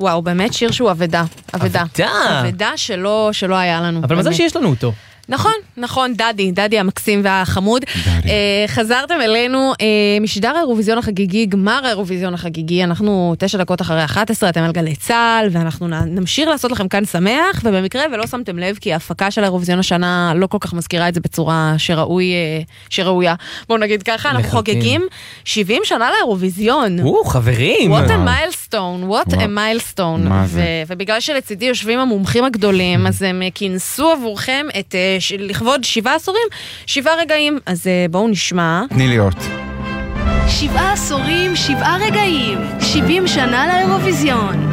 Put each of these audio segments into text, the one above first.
וואו, באמת שיר שהוא אבדה. אבדה שלא היה לנו. אבל מזל שיש לנו אותו. נכון, דדי המקסים והחמוד. חזרתם אלינו משדר האירוויזיון החגיגי, גמר האירוויזיון החגיגי, אנחנו 9 דקות אחרי 11, אתם על גלי צהל, ואנחנו נמשיך לעשות לכם כאן שמח, ובמקרה ולא שמתם לב, כי ההפקה של האירוויזיון השנה לא כל כך מזכירה את זה בצורה שראויה. בואו נגיד ככה, אנחנו חוגגים 70 שנה לאירוויזיון. חברים. What a milestone. ובגלל שלצידי יושבים המומחים הגדולים, אז הם כינסו עבורכם את לכבוד 7 עשורים, 7 רגעים. אז בואו נשמע. תני להיות. 7 עשורים, 7 רגעים. 70 שנה לאירוויזיון.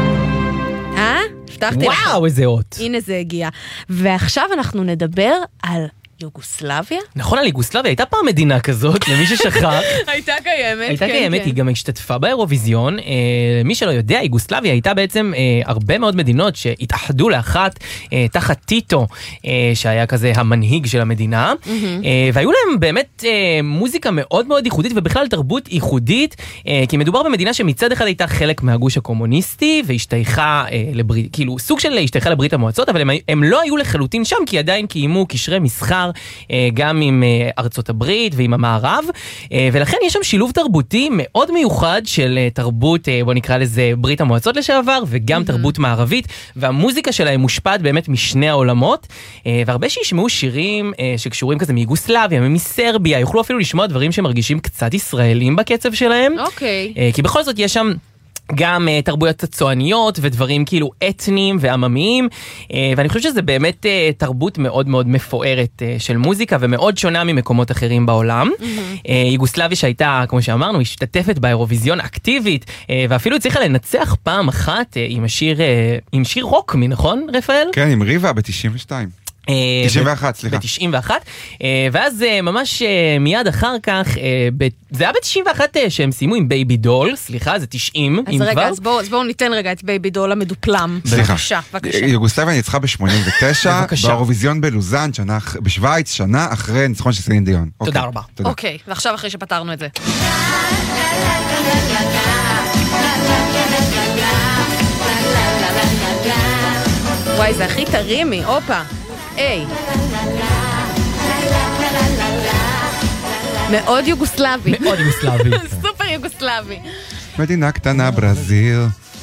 הבטחתי לך. וואו, איזה אות. הנה זה הגיע. ועכשיו אנחנו נדבר על יוגוסלביה? נכון, על יוגוסלביה, הייתה פעם מדינה כזאת, למי ששכח. הייתה קיימת, כן. היא גם השתתפה באירוויזיון. מי שלא יודע, יוגוסלביה הייתה בעצם הרבה מאוד מדינות שהתאחדו לאחת תחת טיטו, שהיה כזה המנהיג של המדינה, והיו להם באמת מוזיקה מאוד מאוד ייחודית, ובכלל תרבות ייחודית, כי מדובר במדינה שמצד אחד הייתה חלק מהגוש הקומוניסטי, והשתייכה לברית, כאילו סוג של השתייכה לברית המועצות, אבל הם לא היו לחלוטין שם, כי עדיין קיימו קשרי מסחר גם עם ארצות הברית ועם המערב, ולכן יש שם שילוב תרבותי מאוד מיוחד של תרבות, בוא נקרא לזה ברית המועצות לשעבר, וגם תרבות מערבית, והמוזיקה שלהם מושפעת באמת משני העולמות, והרבה שישמעו שירים שקשורים כזה מיוגוסלביה, מסרביה, יוכלו אפילו לשמוע דברים שמרגישים קצת ישראלים בקצב שלהם, כי בכל זאת יש שם גם תרבויות צועניות ודברים כאילו אתניים ועממיים, ואני חושב שזה באמת תרבות מאוד מאוד מפוארת של מוזיקה ומאוד שונה ממקומות אחרים בעולם. יוגוסלביה שהייתה, כמו שאמרנו, משתתפת באירוויזיון אקטיבית, ואפילו הצליחה לנצח פעם אחת עם שיר רוקמי, נכון רפאל? כן, עם ריבה ב-92. 91, סליחה. ב-91, ואז ממש מיד אחר כך, זה היה ב-91 שהם סיימו עם בייבי דול, סליחה, זה 90. אז רגע, אז בואו ניתן רגע את בייבי דול המדופלם. סליחה. יוגוסלביה ניצחה ב-89, באירוויזיון בלוזאן, בשוויץ, שנה אחרי ניצחון של סלין דיון. תודה רבה. אוקיי, ועכשיו אחרי שפתרנו את זה. וואי, זה הכי טרימי, אופה. היי. מאוד יוגוסלבי. מאוד יוגוסלבי. סופר יוגוסלבי. מדינה קטנה, ברזיל.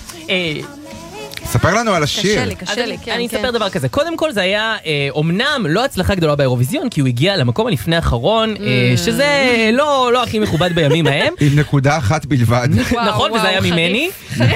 ספר לנו על השיר. קשה לי, כן. אני אספר דבר כזה. קודם כל זה היה, אומנם לא הצלחה גדולה באירוויזיון, כי הוא הגיע למקום הלפני האחרון, שזה לא הכי מכובד בימים ההם. עם נקודה אחת בלבד. נכון, וזה היה ממני.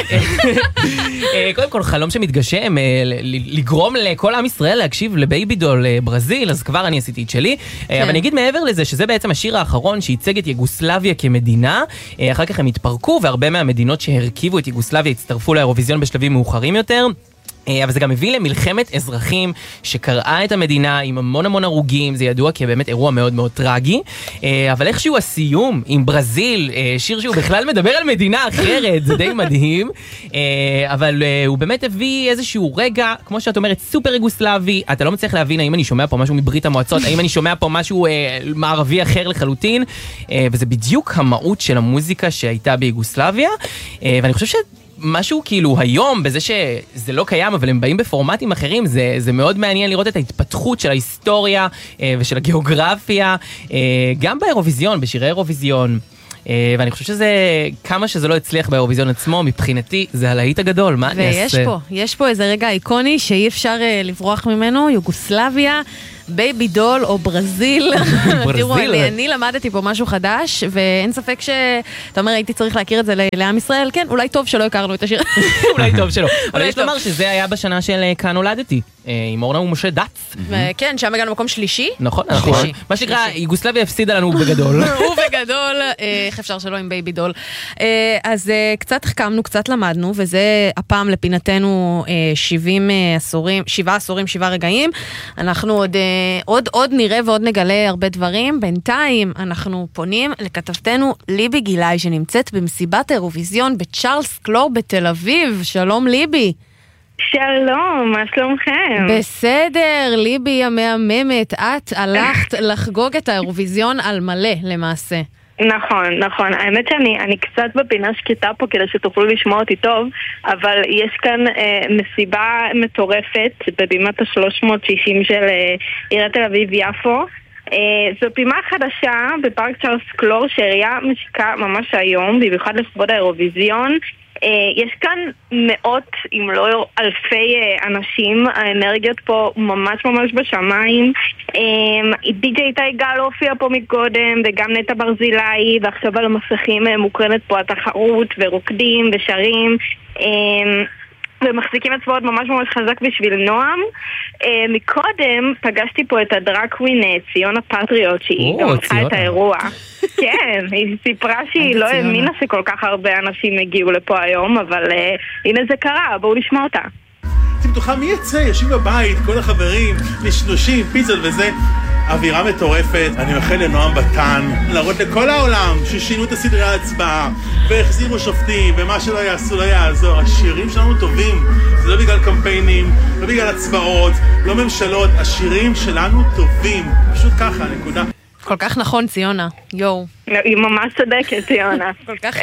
קודם כל, חלום שמתגשם, לגרום לכל עם ישראל להקשיב לבייבי דול ברזיל, אז כבר אני עשיתי את שלי. אבל אני אגיד מעבר לזה, שזה בעצם השיר האחרון שייצג את יוגוסלביה כמדינה. אחר כך הם התפרקו, והרבה מהמדינות שהרכיבו את יוגוסלביה הצטרפו לאירוויזיון בשלבים מאוחרים יותר. אבל זה גם הביא למלחמת אזרחים שקראה את המדינה עם המון הרוגים, זה ידוע כבאמת אירוע מאוד מאוד טרגי, אבל איכשהו הסיום עם ברזיל, שיר שהוא בכלל מדבר על מדינה אחרת, זה די מדהים, אבל הוא באמת הביא איזשהו רגע, כמו שאת אומרת, סופר יוגוסלבי, אתה לא מצליח להבין האם אני שומע פה משהו מברית המועצות, האם אני שומע פה משהו מערבי אחר לחלוטין, וזה בדיוק המהות של המוזיקה שהייתה ביוגוסלביה, ואני חושב משהו כאילו היום, בזה שזה לא קיים, אבל הם באים בפורמטים אחרים, זה מאוד מעניין לראות את ההתפתחות של ההיסטוריה ושל הגיאוגרפיה, גם באירוויזיון, בשירי אירוויזיון, ואני חושב שזה, כמה שזה לא הצליח באירוויזיון עצמו, מבחינתי זה הלהיט הגדול, מה אני אעשה? ויש פה איזה רגע איקוני שאי אפשר לברוח ממנו, יוגוסלביה, בייבי דול או ברזיל. תראו, אני למדתי פה משהו חדש, ואין ספק שאתה אומר, הייתי צריך להכיר את זה לעם ישראל, כן, אולי טוב שלא הכרנו את השיר. אולי טוב שלא. אבל יש לומר שזה היה בשנה של כאן נולדתי, עם אורנה ומשה דץ. כן, שם הגענו מקום שלישי. נכון, מה שנקרא, יוגוסלביה הפסידה לנו בגדול. ובגדול, איך אפשר שלא עם בייבי דול. אז קצת חכמנו, קצת למדנו, וזה הפעם לפינתנו 7 עשורים, 7 רגעים. אנחנו עוד נראה ועוד נגלה הרבה דברים. בינתיים אנחנו פונים לכתבתנו ליבי גילאי, שנמצאת במסיבת האירוויזיון בצ'ארלס קלור בתל אביב. שלום ליבי. שלום, מה שלומכם? בסדר, ליבי המהממת, את הלכת לחגוג את האירוויזיון על מלא למעשה. נכון. האמת שאני קצת בפינה שקטה פה כדי שתוכלו לשמוע אותי טוב, אבל יש כאן מסיבה מטורפת בבימת ה-360 של עיריית תל אביב יפו. זו פימה חדשה בפארק צ'ארלס קלור שהעירייה משיקה ממש היום, במיוחד לכבוד האירוויזיון. יש כאן מאות אם לא אלפי אנשים, האנרגיות פה ממש בשמיים. די.ג'יי טי גל הופיע פה מקודם וגם נטע ברזילי, ועכשיו על המסכים מוקרנת פה התחרות ורוקדים ושרים ומחזיקים אצבעות ממש חזק בשביל נועם. מקודם פגשתי פה את הדרקווין ציונה פטריוט, שהיא גם עושה את האירוע. כן, היא סיפרה שהיא לא האמינה שכל כך הרבה אנשים הגיעו לפה היום, אבל הנה זה קרה, בואו נשמע אותה. אתם תוכל מי יצא? יושבים בבית, כל החברים, נשנושים, פיצות וזה. אווירה מטורפת. אני מאחל לנועם בטן להראות לכל העולם ששינו את הסדרי ההצבעה והחזירו שופטים, ומה שלא יעשו לא יעזור. השירים שלנו טובים, זה לא בגלל קמפיינים, לא בגלל הצבעות, לא ממשלות. השירים שלנו טובים, פשוט ככה, נקודה. כל כך נכון, ציונה. יואו. היא ממש צודקת, ציונה. כל כך...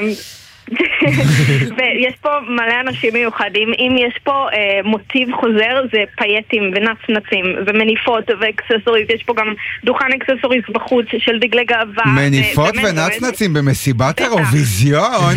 ויש פה מלא אנשים מיוחדים. אם יש פה מוטיב חוזר, זה פייטים ונצנצים ומניפות ואקססוריז. יש פה גם דוכן אקססוריז בחוץ של דגלי גאווה. מניפות ונצנצים במסיבת אירוויזיון?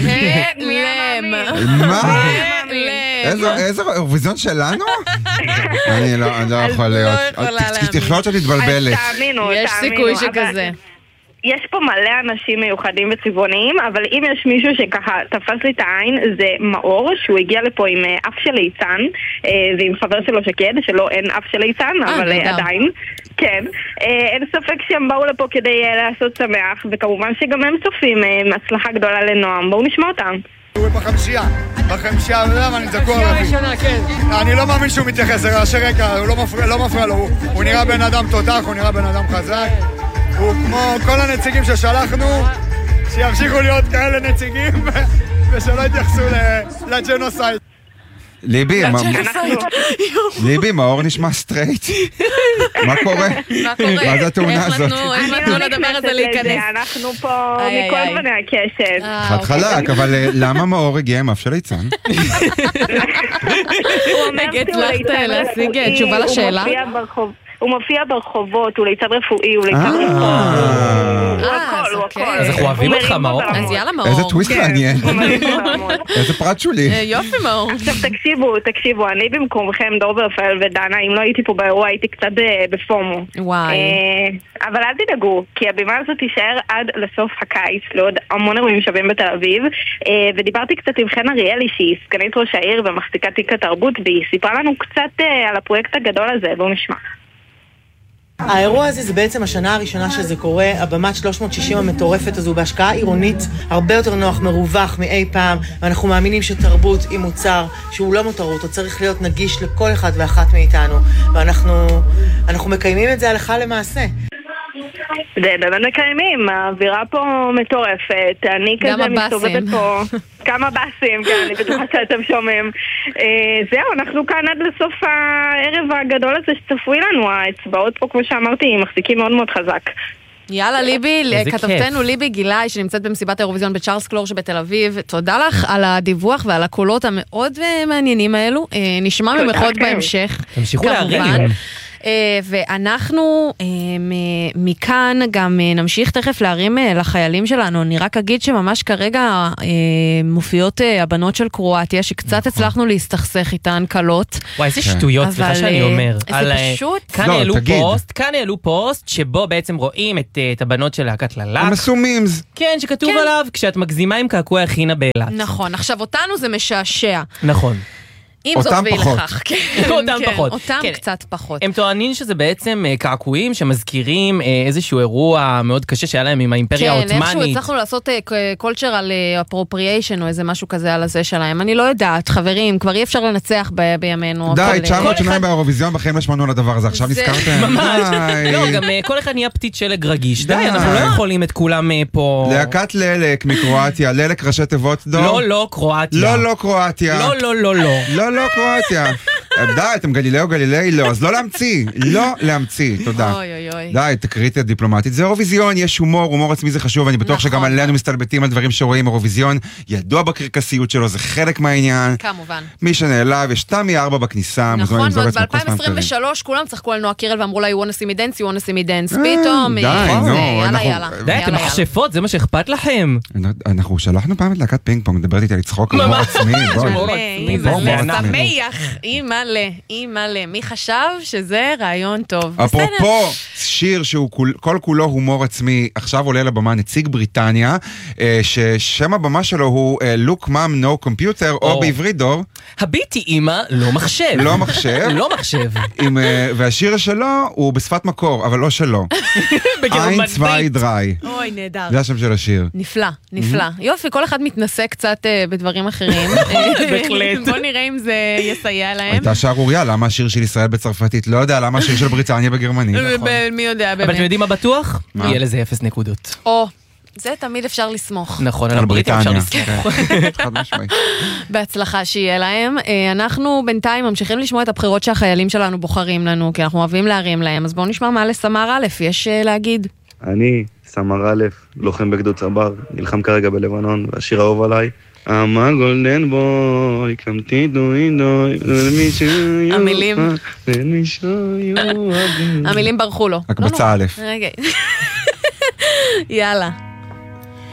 מה? איזה אירוויזיון שלנו? אני לא יכול להיות. תכלות שאת מתבלבלת. תאמינו. יש סיכוי שכזה. יש פה מלא אנשים מיוחדים וצבעוניים, אבל אם יש מישהו שככה תפס לי את העין, זה מאור, שהוא הגיע לפה עם אף של ליצן, ועם חבר שלו שקד, שלא אין אף של ליצן, אבל עדיין. כן. אין ספק שהם באו לפה כדי לעשות שמח, וכמובן שגם הם צופים הצלחה גדולה לנועם. בואו נשמע אותם. הוא בחמישייה, למה אני זקוע רבי. אני לא מאמין שהוא מתייחס, זה רעשי רקע, הוא לא מפריע לו, הוא נראה בן אדם תותח, הוא נראה בן אדם חזק. הוא כמו כל הנציגים ששלחנו, שימשיכו להיות כאלה נציגים ושלא יתייחסו לג'נוסייד. ליבי, מאור נשמע סטרייט. מה קורה? מה זה התאונה הזאת? איך נתנו לדבר הזה להיכנס? אנחנו פה מכל בני הקשת. חד חלק, אבל למה מאור הגיע עם אף של ליצן? הצלחת להשיג תשובה לשאלה? הוא מופיע ברחובות, הוא ליצן רפואי, הוא ליצן רפואי. הוא הכל. אז אנחנו אוהבים אותך, מאור. אז יאללה, מאור. איזה טוויסט מעניין. איזה פרט שולי. יופי, מאור. עכשיו תקשיבו, אני במקומכם, דור ורפאל ודנה, אם לא הייתי פה באירוע, הייתי קצת בפומו. וואי. אבל אל תדאגו, כי הבימה הזאת תישאר עד לסוף הקיץ, לעוד המון אירועים שווים בתל אביב, ודיברתי קצת עם חן אריאלי, שהיא סגנית ראש העיר ומחזיקת תיק התרבות, והיא סיפרה לנו קצת על הפרויקט הגדול הזה. בואו נשמע. האירוע הזה זה בעצם השנה הראשונה שזה קורה, הבמת 360 המטורפת הזו בהשקעה עירונית הרבה יותר נוח, מרווח מאי פעם, ואנחנו מאמינים שתרבות היא מוצר שהוא לא מותרות, הוא צריך להיות נגיש לכל אחד ואחת מאיתנו, ואנחנו מקיימים את זה הלכה למעשה. זה באמת מקיימים, האווירה פה מטורפת, אני כזה מסתובבת פה, כמה בסים, כן, אני בטוחה שאתם שומעים. זהו, אנחנו כאן עד לסוף הערב הגדול הזה שצפוי לנו, האצבעות פה, כמו שאמרתי, מחזיקים מאוד מאוד חזק. יאללה ליבי, כתבתנו ליבי גילאי שנמצאת במסיבת האירוויזיון בצ'ארלס קלור שבתל אביב. תודה לך על הדיווח ועל הקולות המאוד מעניינים האלו. נשמע ממך בהמשך. תמשיכו להרים. ואנחנו מכאן גם נמשיך תכף להרים לחיילים שלנו. אני רק אגיד שממש כרגע מופיעות הבנות של קרואטיה שקצת הצלחנו להסתכסך איתן קלות. וואי, איזה שטויות, סליחה שאני אומר. זה פשוט... כאן העלו פוסט שבו בעצם רואים את הבנות של להקת ללק. הם עשו מימס. כן, שכתוב עליו כשאת מגזימה עם קעקוע הכינה באילת. נכון, עכשיו אותנו זה משעשע. נכון. אותם פחות. אותם קצת פחות. הם טוענים שזה בעצם קעקועים שמזכירים איזשהו אירוע מאוד קשה שהיה להם עם האימפריה העות'מאנית. כן, איכשהו הצלחנו לעשות cultural appropriation או איזה משהו כזה על הזה שלהם. אני לא יודעת, חברים, כבר אי אפשר לנצח בימינו. די, 900 שנים באירוויזיון בחיים לא שמענו על הדבר הזה, עכשיו נזכרתם. ממש. לא, גם כל אחד נהיה פתית שלג רגיש. די, אנחנו לא יכולים את כולם פה... להקת ללק מקרואטיה, ללק ראשי תיבות דור. לא, לא, קרואטיה. לא, לא, קרואטיה. לא, לא, לא, לא. לא, לא, קרואטיה. די, אתם גלילי, לא, אז לא להמציא, תודה. די, תקרית הדיפלומטית, זה אירוויזיון, יש הומור עצמי זה חשוב, אני בטוח שגם עלינו מסתלבטים על דברים שרואים אירוויזיון, ידוע בקרקסיות שלו, זה חלק מהעניין. כמובן. מי שנעלב, יש תמי 4 בכניסה. נכון, ב-2023 כולם צחקו על נועה קירל ואמרו לה, you wanna see me dance, פתאום, יאללה. די, אתם מכשפות, זה מה שאכפת לכם. אנחנו שלחנו פעם את להקת פינג פונג, מדברת איתי על לצחוק על הומור עצמי. אימא'לה, מי חשב שזה רעיון טוב? אפרופו שיר שהוא כל כולו הומור עצמי, עכשיו עולה לבמה נציג בריטניה, ששם הבמה שלו הוא Look Mom No Computer, או בעברית דור. הביטי אימא, לא מחשב. לא מחשב. והשיר שלו הוא בשפת מקור, אבל לא שלו. בגרמנית. ein, zwei, drei. אוי, נהדר. זה השם של השיר. נפלא. יופי, כל אחד מתנסה קצת בדברים אחרים. בהחלט. בוא נראה אם זה יסייע להם. הייתה שערוריה, למה השיר של ישראל בצרפתית? לא יודע, למה השיר של בריטניה בגרמנית? מי יודע, באמת. אבל אתם יודעים מה בטוח? יהיה לזה 0 נקודות. זה תמיד אפשר לסמוך. נכון, על הבריטים אפשר לסמוך. בהצלחה שיהיה להם. אנחנו בינתיים ממשיכים לשמוע את הבחירות שהחיילים שלנו בוחרים לנו, כי אנחנו אוהבים להרים להם, אז בואו נשמע מה לסמ"ר א' יש להגיד. אני, סמ"ר א', לוחם בגדוד צבר, נלחם כרגע בלבנון, והשיר האהוב עליי. I'm a golden boy, come to המילים ברחו לו. הקבצה א'. יאללה.